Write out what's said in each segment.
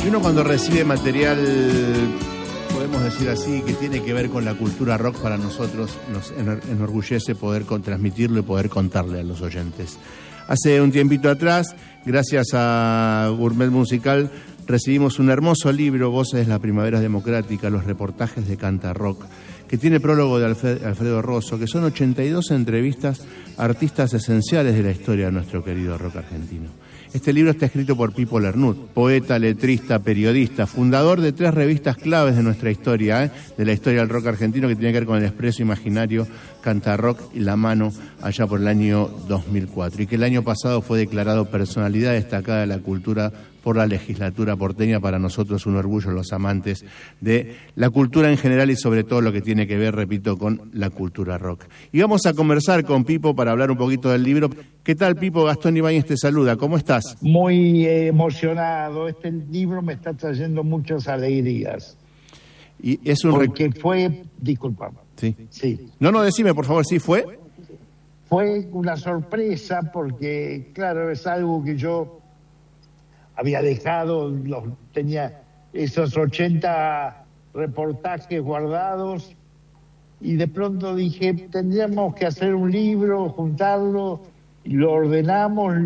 Y uno cuando recibe material, podemos decir así, que tiene que ver con la cultura rock, para nosotros nos enorgullece poder transmitirlo y poder contarle a los oyentes. Hace un tiempito atrás, gracias a Gourmet Musical, recibimos un hermoso libro, Voces de la Primavera Democrática, los reportajes de Cantarrock, que tiene prólogo de Alfredo Rosso, que son 82 entrevistas a artistas esenciales de la historia de nuestro querido rock argentino. Este libro está escrito por Pipo Lernud, poeta, letrista, periodista, fundador de 3 revistas claves de nuestra historia, de la historia del rock argentino, que tiene que ver con el Expreso Imaginario, Cantarrock y La Mano, allá por el año 2004, y que el año pasado fue declarado personalidad destacada de la cultura por la legislatura porteña. Para nosotros un orgullo, los amantes de la cultura en general y sobre todo lo que tiene que ver, repito, con la cultura rock. Y vamos a conversar con Pipo para hablar un poquito del libro. ¿Qué tal, Pipo? Gastón Ibáñez te saluda, ¿cómo estás? Muy emocionado, este libro me está trayendo muchas alegrías. Y es un porque fue, disculpame. Sí. No, decime, por favor, ¿sí fue? Fue una sorpresa porque, claro, es algo que yo había dejado, tenía esos 80 reportajes guardados y de pronto dije, tendríamos que hacer un libro, juntarlo, y lo ordenamos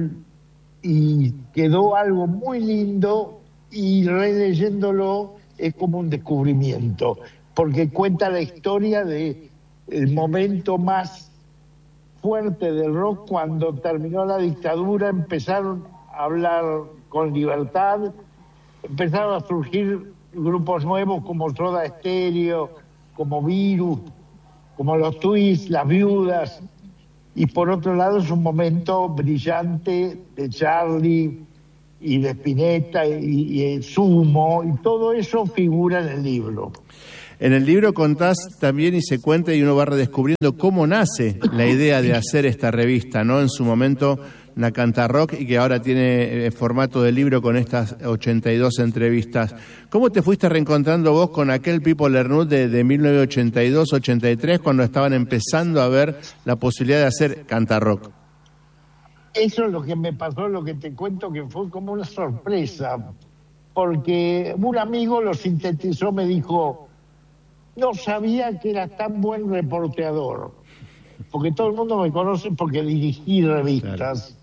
y quedó algo muy lindo, y releyéndolo es como un descubrimiento, porque cuenta la historia de el momento más fuerte del rock. Cuando terminó la dictadura empezaron a hablar con libertad, empezaron a surgir grupos nuevos como Soda Stereo, como Virus, como los Twists, las Viudas, y por otro lado es un momento brillante de Charlie y de Spinetta y Sumo, y todo eso figura en el libro. En el libro contás también, y se cuenta y uno va redescubriendo cómo nace la idea de hacer esta revista, ¿no? En su momento la Cantarrock, y que ahora tiene formato de libro con estas 82 entrevistas. ¿Cómo te fuiste reencontrando vos con aquel Pipo Lernud de 1982-83, cuando estaban empezando a ver la posibilidad de hacer Cantarrock? Eso es lo que me pasó, lo que te cuento, que fue como una sorpresa, porque un amigo lo sintetizó, me dijo, no sabía que era tan buen reporteador, porque todo el mundo me conoce porque dirigí revistas. Claro.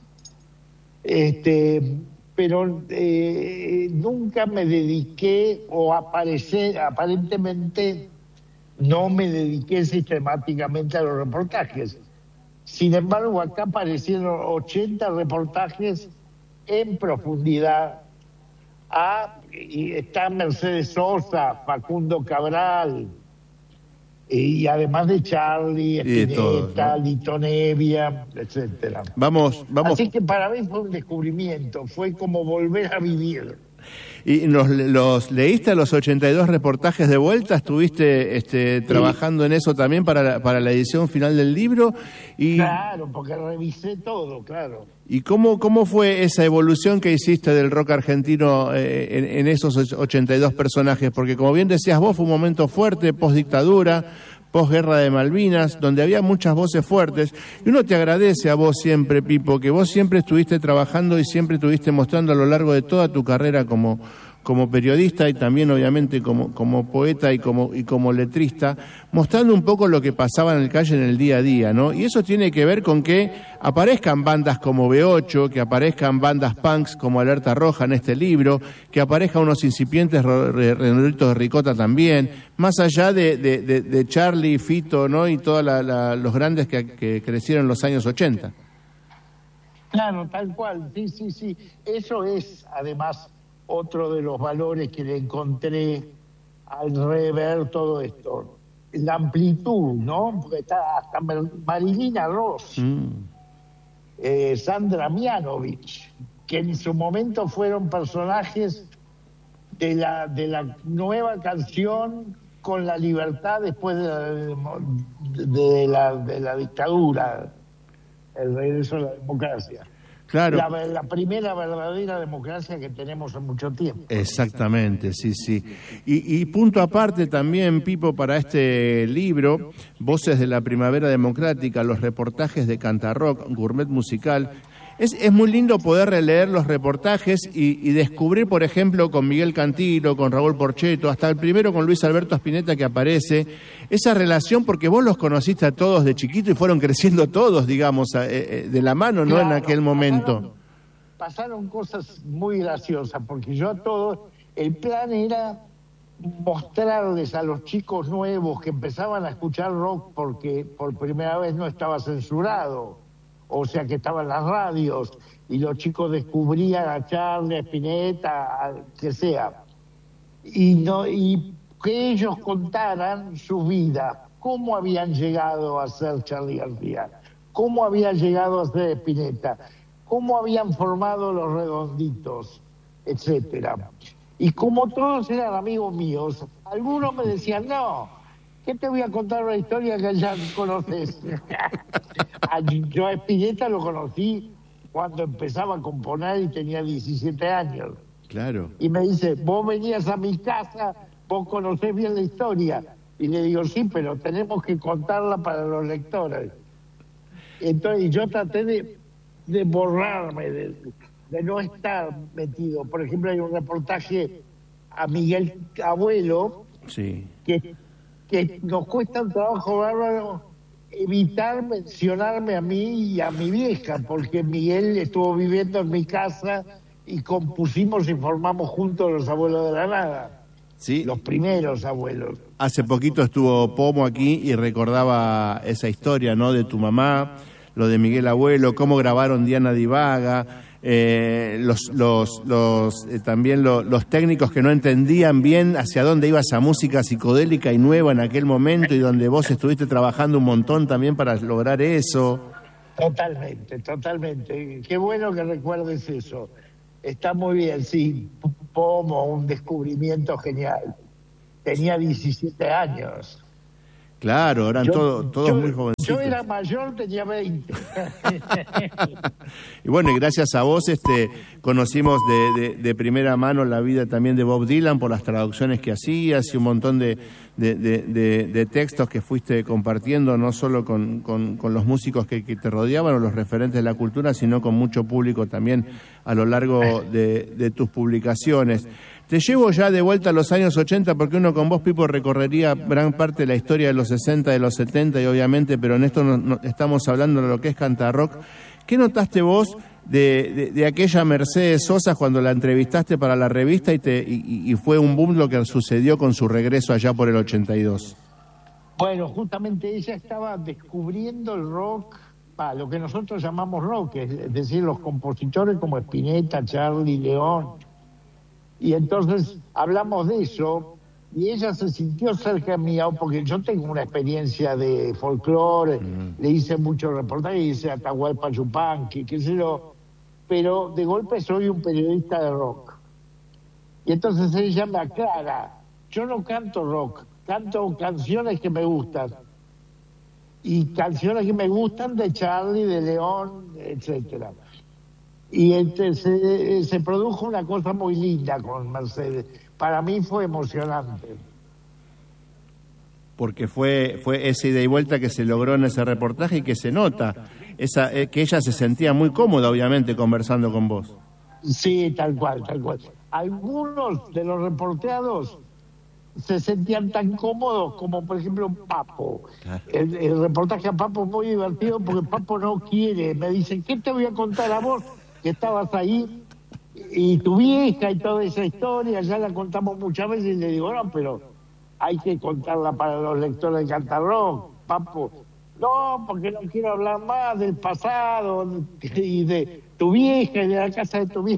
Pero nunca me dediqué, o aparentemente no me dediqué sistemáticamente a los reportajes. Sin embargo, acá aparecieron 80 reportajes en profundidad. Y está Mercedes Sosa, Facundo Cabral, y además de Charlie, Spinetta, ¿no? Lito Nevia, etcétera. Vamos. Así que para mí fue un descubrimiento, fue como volver a vivir. ¿Y los leíste a los 82 reportajes de vuelta? ¿Estuviste trabajando en eso también para la edición final del libro? Claro, porque revisé todo, claro. ¿Y cómo fue esa evolución que hiciste del rock argentino en esos 82 personajes? Porque como bien decías vos, fue un momento fuerte, post-dictadura, post-guerra de Malvinas, donde había muchas voces fuertes. Y uno te agradece a vos siempre, Pipo, que vos siempre estuviste trabajando y siempre estuviste mostrando a lo largo de toda tu carrera como periodista, y también obviamente como poeta y como letrista, mostrando un poco lo que pasaba en el calle en el día a día, ¿no? Y eso tiene que ver con que aparezcan bandas como B8, que aparezcan bandas punks como Alerta Roja en este libro, que aparezcan unos incipientes Redonditos de Ricota también, más allá de Charlie, Fito, ¿no? Y todos los grandes que crecieron en los años 80. Claro, tal cual, sí. Eso es, además, otro de los valores que le encontré al rever todo esto. La amplitud, ¿no? Porque está hasta Marilina Ross, Sandra Mianovich, que en su momento fueron personajes de la nueva canción con la libertad después de la dictadura, el regreso a la democracia. Claro. La primera verdadera democracia que tenemos en mucho tiempo. Exactamente, sí. Y punto aparte también, Pipo, para este libro, Voces de la Primavera Democrática, los reportajes de Cantarrock, Gourmet Musical, Es muy lindo poder releer los reportajes y descubrir, por ejemplo, con Miguel Cantilo, con Raúl Porchetto, hasta el primero con Luis Alberto Spinetta que aparece, esa relación, porque vos los conociste a todos de chiquito y fueron creciendo todos, digamos, de la mano, ¿no? Claro, en aquel momento. Pasaron cosas muy graciosas, porque yo a todos, el plan era mostrarles a los chicos nuevos que empezaban a escuchar rock porque por primera vez no estaba censurado, o sea que estaban las radios y los chicos descubrían a Charlie, a Spinetta, que sea, y que ellos contaran su vida, cómo habían llegado a ser Charly García, cómo habían llegado a ser Spinetta, cómo habían formado los Redonditos, etcétera. Y como todos eran amigos míos, algunos me decían, no, ¿qué te voy a contar una historia que ya conoces? Yo a Spinetta lo conocí cuando empezaba a componer y tenía 17 años. Claro. Y me dice, vos venías a mi casa, vos conocés bien la historia. Y le digo, sí, pero tenemos que contarla para los lectores. Entonces yo traté de borrarme, de no estar metido. Por ejemplo, hay un reportaje a Miguel Abuelo, sí, que nos cuesta un trabajo bárbaro evitar mencionarme a mí y a mi vieja, porque Miguel estuvo viviendo en mi casa y compusimos y formamos juntos Los Abuelos de la Nada. Sí. Los primeros abuelos. Hace poquito estuvo Pomo aquí y recordaba esa historia, ¿no? De tu mamá, lo de Miguel Abuelo, cómo grabaron Diana Divaga, también los técnicos que no entendían bien hacia dónde iba esa música psicodélica y nueva en aquel momento, y donde vos estuviste trabajando un montón también para lograr eso. Totalmente, totalmente. Qué bueno que recuerdes eso. Está muy bien, sí. Pomo, un descubrimiento genial. Tenía 17 años. Claro, eran todos muy jovencitos. Yo era mayor, tenía 20. Y bueno, y gracias a vos conocimos de primera mano la vida también de Bob Dylan por las traducciones que hacías y un montón de textos que fuiste compartiendo, no solo con los músicos que te rodeaban o los referentes de la cultura, sino con mucho público también a lo largo de tus publicaciones. Te llevo ya de vuelta a los años 80 porque uno con vos, Pipo, recorrería gran parte de la historia de los 60, de los 70 y obviamente, pero en esto no estamos hablando de lo que es Cantarrock. ¿Qué notaste vos de aquella Mercedes Sosa cuando la entrevistaste para la revista y fue un boom lo que sucedió con su regreso allá por el 82? Bueno, justamente ella estaba descubriendo el rock, lo que nosotros llamamos rock, es decir, los compositores como Spinetta, Charly, León. Y entonces hablamos de eso y ella se sintió cerca mía porque yo tengo una experiencia de folclore, le hice muchos reportajes, hice Atahualpa Yupanqui, qué sé yo, pero de golpe soy un periodista de rock. Y entonces ella me aclara, yo no canto rock, canto canciones que me gustan. Y canciones que me gustan de Charly, de León, etcétera. Y se produjo una cosa muy linda con Mercedes. Para mí fue emocionante. Porque fue esa ida y vuelta que se logró en ese reportaje y que se nota, que ella se sentía muy cómoda, obviamente, conversando con vos. Sí, tal cual, tal cual. Algunos de los reporteados se sentían tan cómodos como, por ejemplo, Papo. Claro. El reportaje a Papo es muy divertido porque Papo no quiere. Me dicen, ¿qué te voy a contar a vos? Que estabas ahí y tu vieja y toda esa historia, ya la contamos muchas veces y le digo, no, pero hay que contarla para los lectores de Cantarrock, Papo. No, porque no quiero hablar más del pasado y de tu vieja y de la casa de tu vieja.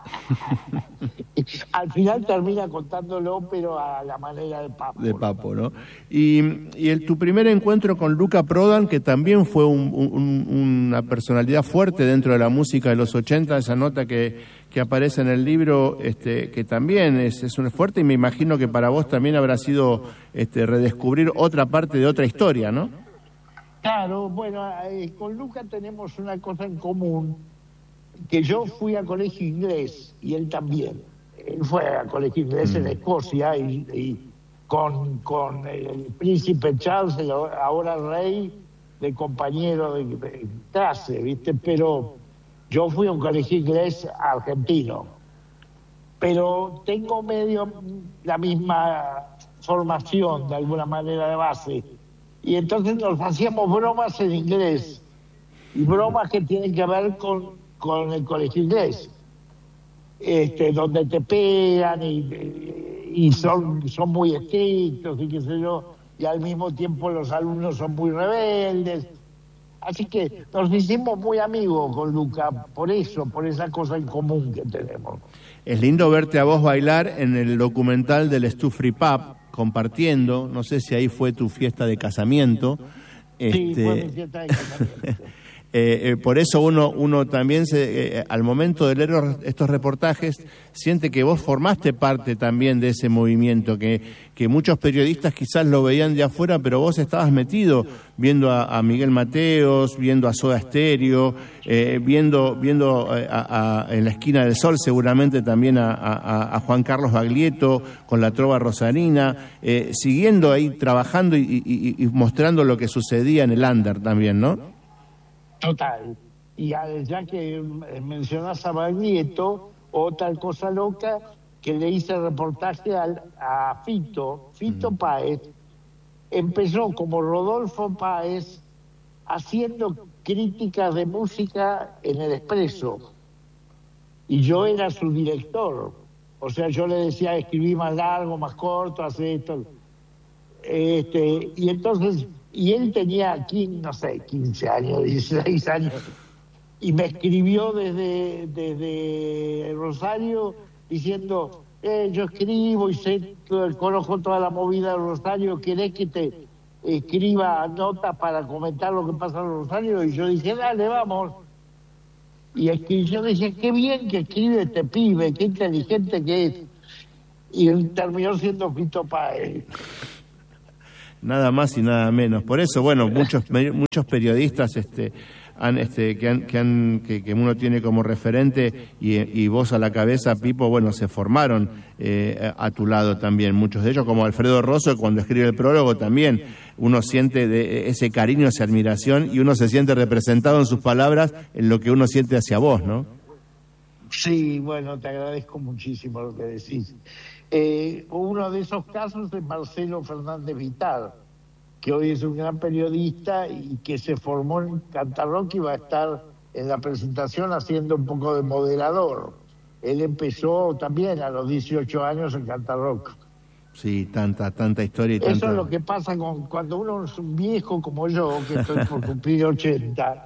Al final termina contándolo, pero a la manera de Papo. De Papo, ¿no? Y tu primer encuentro con Luca Prodan, que también fue una personalidad fuerte dentro de la música de los 80, esa nota que aparece en el libro, que también es fuerte, y me imagino que para vos también habrá sido redescubrir otra parte de otra historia, ¿no? Claro, bueno, con Luca tenemos una cosa en común, que yo fui a colegio inglés y él también. Él fue a colegio inglés en Escocia y con el príncipe Charles, ahora rey, de compañero de clase, ¿viste? Pero Yo fui a un colegio inglés argentino, pero tengo medio la misma formación, de alguna manera, de base. Y entonces nos hacíamos bromas en inglés, y bromas que tienen que ver con el colegio inglés, donde te pegan y son muy estrictos y qué sé yo, y al mismo tiempo los alumnos son muy rebeldes. Así que nos hicimos muy amigos con Luca, por esa cosa en común que tenemos. Es lindo verte a vos bailar en el documental del Stu Free Pub, compartiendo, no sé si ahí fue tu fiesta de casamiento. Sí, fue mi fiesta de casamiento. Por eso uno también, al momento de leer estos reportajes, siente que vos formaste parte también de ese movimiento, que muchos periodistas quizás lo veían de afuera, pero vos estabas metido viendo a Miguel Mateos, viendo a Soda Stereo, viendo en la esquina del Sol seguramente también a Juan Carlos Baglietto con la trova rosarina, siguiendo ahí trabajando y mostrando lo que sucedía en el under también, ¿no? Total. Y ya que mencionás a Baglietto, otra cosa loca, que le hice reportaje a Fito Páez, empezó como Rodolfo Páez haciendo críticas de música en el Expreso, y yo era su director. O sea, yo le decía, escribí más largo, más corto, hace esto. Y entonces... Y él tenía aquí, no sé, 15 años, 16 años, y me escribió desde Rosario diciendo, yo escribo y conozco toda la movida de Rosario, ¿querés que te escriba notas para comentar lo que pasa en Rosario? Y yo dije, dale, vamos. Y yo dije, qué bien que escribe este pibe, qué inteligente que es. Y él terminó siendo Fito Páez. Nada más y nada menos. Por eso, bueno, muchos periodistas que uno tiene como referente y vos a la cabeza, Pipo, bueno, se formaron a tu lado también. Muchos de ellos, como Alfredo Rosso, cuando escribe el prólogo también uno siente ese cariño, esa admiración, y uno se siente representado en sus palabras en lo que uno siente hacia vos, ¿no? Sí, bueno, te agradezco muchísimo lo que decís. Uno de esos casos es Marcelo Fernández Vitar, que hoy es un gran periodista y que se formó en Cantarrock y va a estar en la presentación haciendo un poco de moderador. Él empezó también a los 18 años en Cantarrock. Sí, tanta historia y Eso es lo que pasa cuando uno es un viejo como yo, que estoy por cumplir 80,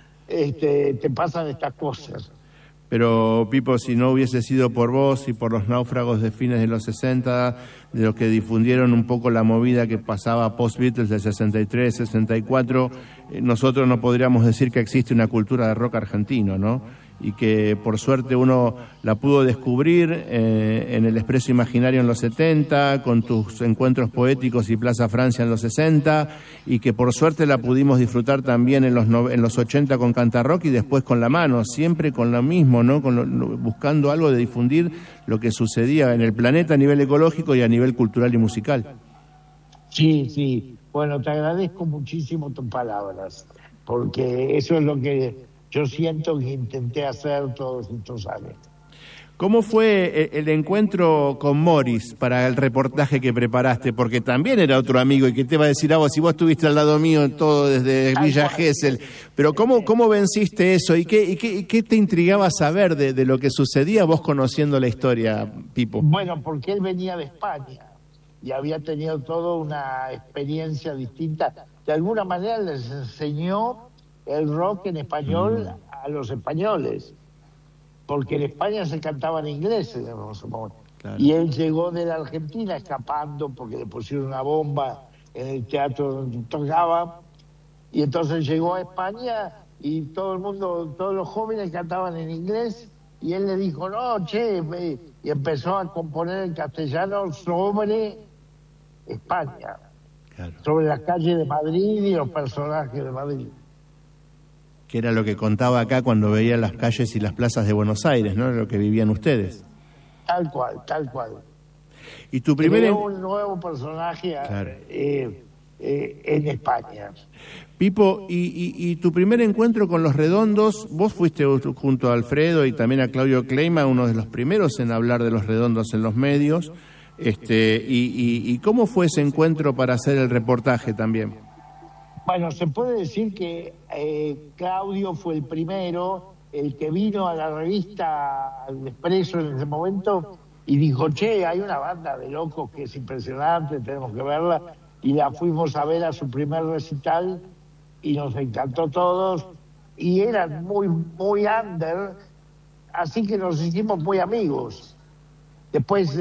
te pasan estas cosas. Pero, Pipo, si no hubiese sido por vos y por los náufragos de fines de los 60, de los que difundieron un poco la movida que pasaba post-Beatles de 63, 64, nosotros no podríamos decir que existe una cultura de rock argentino, ¿no? Y que por suerte uno la pudo descubrir en el Expreso Imaginario en los 70, con tus encuentros poéticos y Plaza Francia en los 60, y que por suerte la pudimos disfrutar también en los 80 con Cantarrock y después con La Mano, siempre con lo mismo, ¿no? Buscando algo de difundir lo que sucedía en el planeta a nivel ecológico y a nivel cultural y musical. Sí. Bueno, te agradezco muchísimo tus palabras, porque eso es lo que yo siento que intenté hacer todos estos años. ¿Cómo fue el encuentro con Morris para el reportaje que preparaste? Porque también era otro amigo y que te va a decir a vos, si vos estuviste al lado mío todo desde Villa Gesell. Pero ¿cómo venciste eso? ¿Y qué te intrigaba saber de lo que sucedía vos conociendo la historia, Pipo? Bueno, porque él venía de España y había tenido toda una experiencia distinta. De alguna manera les enseñó el rock en español a los españoles, porque en España se cantaba en inglés en ese momento. Claro. Y él llegó de la Argentina escapando porque le pusieron una bomba en el teatro donde tocaba, y entonces llegó a España y todos los jóvenes cantaban en inglés, y él le dijo, no, y empezó a componer en castellano sobre España, claro, sobre las calles de Madrid y los personajes de Madrid. Que era lo que contaba acá cuando veía las calles y las plazas de Buenos Aires, ¿no? Lo que vivían ustedes. Tal cual. Y tu primer... un nuevo personaje, claro, en España. Pipo, y tu primer encuentro con Los Redondos, vos fuiste junto a Alfredo y también a Claudio Kleima, uno de los primeros en hablar de Los Redondos en los medios, y ¿cómo fue ese encuentro para hacer el reportaje también? Bueno, se puede decir que Claudio fue el primero, el que vino a la revista El Expreso en ese momento y dijo, che, hay una banda de locos que es impresionante, tenemos que verla, y la fuimos a ver a su primer recital y nos encantó a todos, y eran muy under, así que nos hicimos muy amigos. Después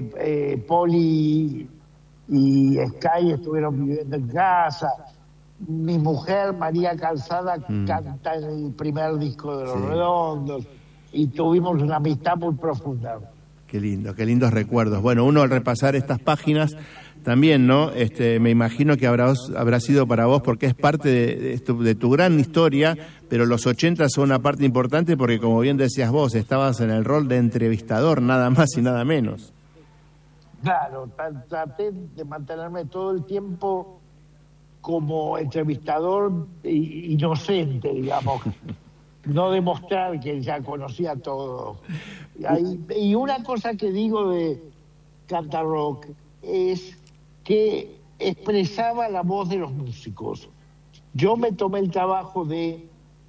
Poli y Sky estuvieron viviendo en casa. Mi mujer, María Calzada, canta en el primer disco de Los Redondos, y tuvimos una amistad muy profunda. Qué lindo, qué lindos recuerdos. Bueno, uno al repasar estas páginas también, ¿no? Me imagino que habrá sido para vos, porque es parte de tu gran historia, pero los 80 son una parte importante porque, como bien decías vos, estabas en el rol de entrevistador, nada más y nada menos. Claro, traté de mantenerme todo el tiempo como entrevistador inocente, digamos, no demostrar que ya conocía todo. Y una cosa que digo de Cantarrock es que expresaba la voz de los músicos. Yo me tomé el trabajo de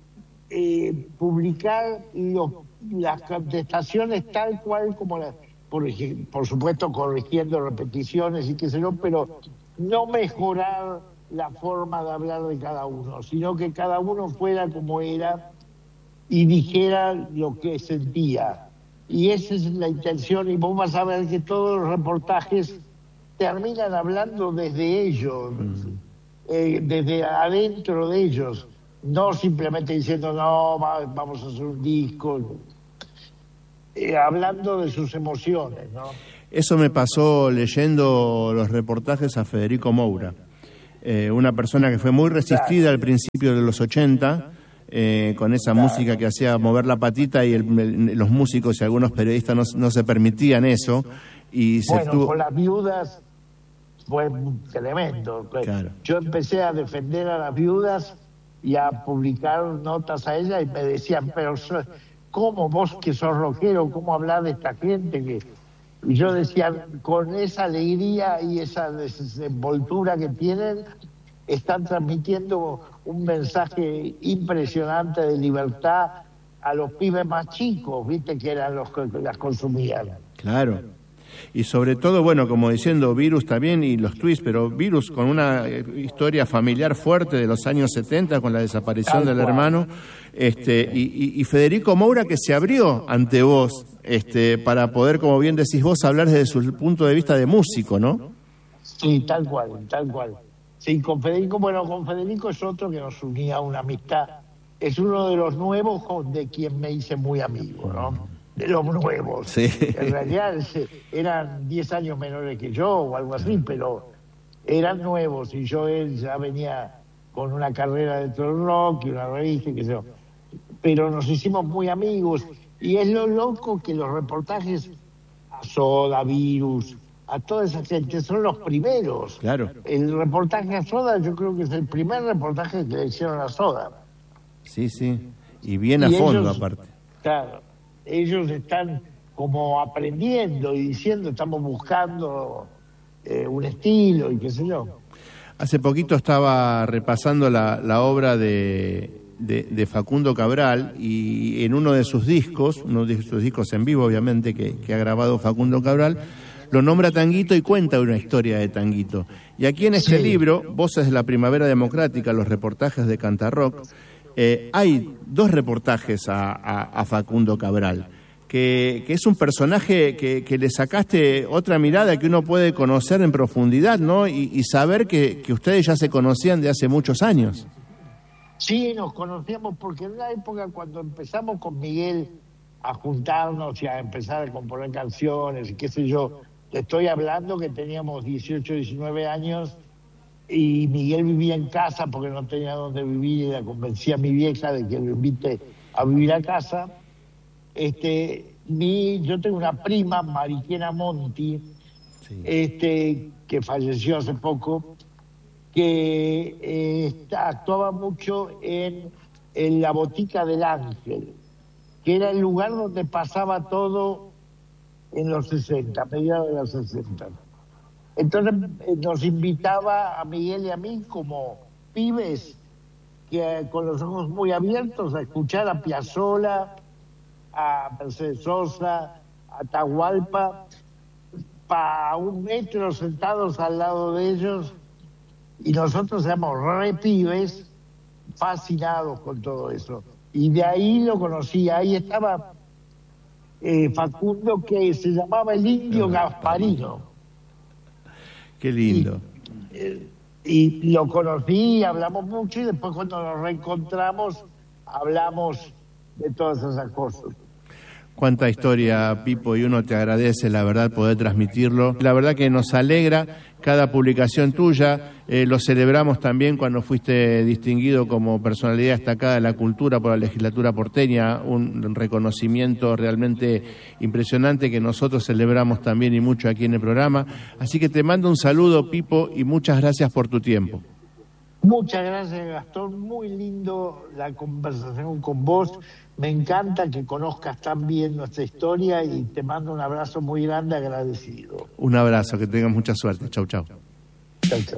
publicar las contestaciones tal cual como las, por supuesto corrigiendo repeticiones y qué sé yo, pero no mejorar la forma de hablar de cada uno, sino que cada uno fuera como era y dijera lo que sentía. Y esa es la intención, y vos vas a ver que todos los reportajes terminan hablando desde ellos, desde adentro de ellos, no simplemente diciendo, no, vamos a hacer un disco, hablando de sus emociones, ¿no? Eso me pasó leyendo los reportajes a Federico Moura, una persona que fue muy resistida al principio de los 80, con esa música que hacía mover la patita, y los músicos y algunos periodistas no se permitían eso. Y con las viudas fue tremendo. Claro. Yo empecé a defender a las viudas y a publicar notas a ellas, y me decían, pero ¿cómo vos que sos rockero, cómo hablar de esta gente? Y yo decía, con esa alegría y esa desenvoltura que tienen, están transmitiendo un mensaje impresionante de libertad a los pibes más chicos, viste, que eran los que las consumían. Claro. Y sobre todo, bueno, como diciendo, Virus también y los Twists, pero Virus con una historia familiar fuerte de los años 70, con la desaparición del hermano, y Federico Moura, que se abrió ante vos, para poder, como bien decís vos, hablar desde su punto de vista de músico, ¿no? Sí, tal cual. Sí, con Federico es otro que nos unía a una amistad. Es uno de los nuevos de quien me hice muy amigo, ¿no? De los nuevos. Sí. En realidad eran 10 años menores que yo o algo así, pero eran nuevos, y él ya venía con una carrera dentro del rock y una revista, qué sé yo. Pero nos hicimos muy amigos, y es lo loco que los reportajes a Soda, Virus, a toda esa gente son los primeros. Claro. El reportaje a Soda yo creo que es el primer reportaje que le hicieron a Soda. Sí, y bien a fondo ellos, aparte. Claro, ellos están como aprendiendo y diciendo, estamos buscando un estilo y qué sé yo. Hace poquito estaba repasando la obra de Facundo Cabral, y en uno de sus discos en vivo, obviamente, que ha grabado Facundo Cabral, lo nombra Tanguito y cuenta una historia de Tanguito. Y aquí en este libro, Voces de la Primavera Democrática, los reportajes de Cantarrock, hay 2 reportajes a Facundo Cabral, que es un personaje que le sacaste otra mirada que uno puede conocer en profundidad, ¿no? Y saber que ustedes ya se conocían de hace muchos años. Sí, nos conocíamos porque en una época, cuando empezamos con Miguel a juntarnos y a empezar a componer canciones y qué sé yo, te estoy hablando que teníamos 18, 19 años, y Miguel vivía en casa porque no tenía dónde vivir, y la convencí a mi vieja de que lo invite a vivir a casa. Yo tengo una prima, Mariquena Monti, que falleció hace poco, que actuaba mucho en la Botica del Ángel, que era el lugar donde pasaba todo en los 60, a mediados de los 60. Entonces nos invitaba a Miguel y a mí como pibes, que con los ojos muy abiertos, a escuchar a Piazzolla, a Mercedes Sosa, a Atahualpa, a 1 metro sentados al lado de ellos, y nosotros éramos re pibes, fascinados con todo eso. Y de ahí lo conocí, ahí estaba Facundo, que se llamaba el Indio Gasparino. Qué lindo. Y lo conocí, hablamos mucho, y después cuando nos reencontramos hablamos de todas esas cosas. Cuánta historia, Pipo, y uno te agradece, la verdad, poder transmitirlo. La verdad que nos alegra cada publicación tuya. Lo celebramos también cuando fuiste distinguido como personalidad destacada de la cultura por la legislatura porteña, un reconocimiento realmente impresionante que nosotros celebramos también y mucho aquí en el programa. Así que te mando un saludo, Pipo, y muchas gracias por tu tiempo. Muchas gracias, Gastón. Muy lindo la conversación con vos. Me encanta que conozcas tan bien nuestra historia y te mando un abrazo muy grande, agradecido. Un abrazo, que tengas mucha suerte. Chau, chau. Chau, chau.